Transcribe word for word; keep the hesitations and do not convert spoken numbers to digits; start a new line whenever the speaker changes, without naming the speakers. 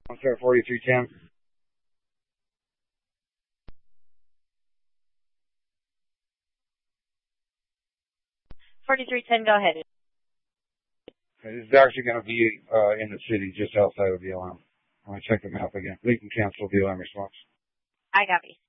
I'm sorry, forty-three ten.
forty-three ten, go ahead.
Okay, this is actually going to be uh, in the city, just outside of the alarm. I'm going to check the map again. We can cancel the alarm response.
I copy.